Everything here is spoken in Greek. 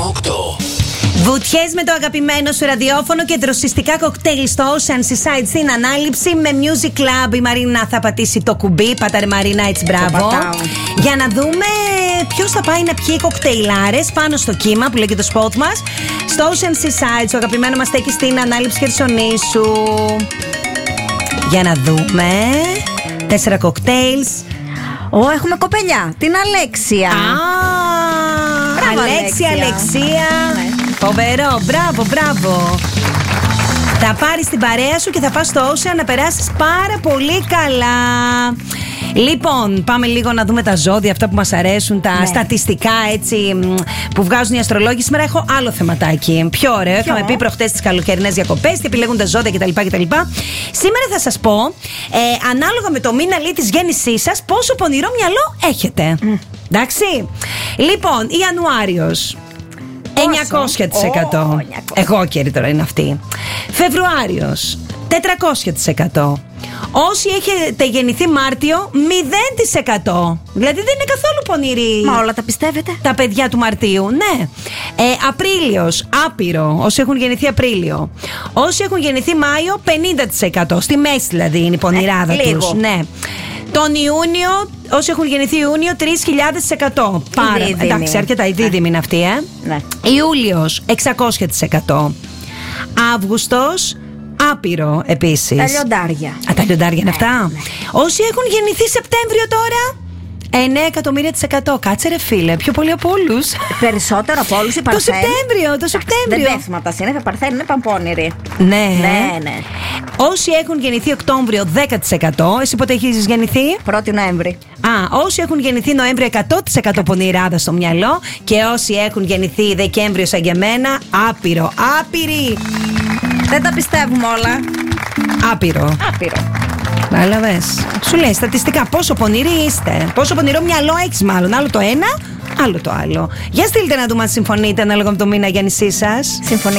Βουτιές με το αγαπημένο σου ραδιόφωνο και δροσιστικά κοκτέιλ στο Ocean Seaside στην ανάληψη με Music Club. Η Μαρίνα θα πατήσει το κουμπί. Πάτα ρε Μαρίνα, έτσι μπράβο. Για να δούμε ποιος θα πάει να πιει κοκτέιλάρες πάνω στο κύμα που λέγεται το σπότ μας. Στο Ocean Seaside, το αγαπημένο μας στέκει στην ανάληψη Χερσονήσου. Για να δούμε. 4 κοκτέιλς. Έχουμε κοπελιά, την Αλέξια. Αλέξια. Φοβερό, μπράβο. Θα πάρεις την παρέα σου και θα πας στο Ocean να περάσεις πάρα πολύ καλά. Λοιπόν, πάμε λίγο να δούμε τα ζώδια, αυτά που μας αρέσουν, τα στατιστικά έτσι που βγάζουν οι αστρολόγοι. Σήμερα έχω άλλο θεματάκι. Πιο ωραίο. Είχαμε πει προχτές τις καλοκαιρινές διακοπές και επιλέγουν τα ζώδια κτλ. Σήμερα θα σας πω, ανάλογα με το μήνα της γέννησής σας, πόσο πονηρό μυαλό έχετε. Εντάξει. Λοιπόν, Ιανουάριος. 900%. Εγώ καιρή τώρα είναι αυτή. Φεβρουάριος 400%. Όσοι έχετε γεννηθεί Μάρτιο 0%. Δηλαδή δεν είναι καθόλου πονηροί. Μα όλα τα πιστεύετε? Τα παιδιά του Μαρτίου, ναι. Απρίλιος, άπειρο. Όσοι έχουν γεννηθεί Απρίλιο. Όσοι έχουν γεννηθεί Μάιο 50%. Στη μέση δηλαδή είναι η πονηράδα τους. Ναι. Τον Ιούνιο, όσοι έχουν γεννηθεί Ιούνιο, 3.000%. Εντάξει, αρκετά. Η δίδυμη είναι αυτή, Ναι. Ιούλιος, 600%. Αύγουστος, άπειρο επίσης. Τα λιοντάρια. Τα λιοντάρια είναι αυτά. Ναι. Όσοι έχουν γεννηθεί Σεπτέμβριο τώρα, 9.000%. Κάτσε ρε φίλε, πιο πολύ από όλους. Περισσότερο από όλους οι Παρθένοι. Το Σεπτέμβριο. Δεν πέφτουμε από τα σύννεφα, Παρθένοι είναι παμπώνηροι. Ναι. Όσοι έχουν γεννηθεί Οκτώβριο 10%. Εσύ πότε έχεις γεννηθεί? 1η Νοέμβρη. Όσοι έχουν γεννηθεί Νοέμβριο 100% πονηράδα στο μυαλό. Και όσοι έχουν γεννηθεί Δεκέμβριο σαν και εμένα, άπειροι. Δεν τα πιστεύουμε όλα. Άπειρο. Κατάλαβες. Σου λέει στατιστικά πόσο πονηροί είστε. Πόσο πονηρό μυαλό έχεις, μάλλον. Άλλο το ένα, άλλο το άλλο. Για στείλτε να δούμε αν συμφωνείτε ανάλογα με το μήνα γέννησής σας.